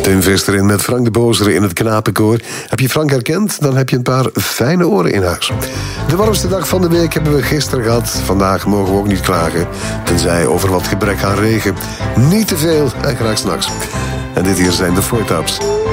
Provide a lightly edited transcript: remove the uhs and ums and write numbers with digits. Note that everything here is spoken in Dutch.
Tim Vesterin met Frank de Bozere in het knapenkoor. Heb je Frank herkend? Dan heb je een paar fijne oren in huis. De warmste dag van de week hebben we gisteren gehad. Vandaag mogen we ook niet klagen. Tenzij over wat gebrek aan regen. Niet te veel en graag 's nachts. En dit hier zijn de Four Tops.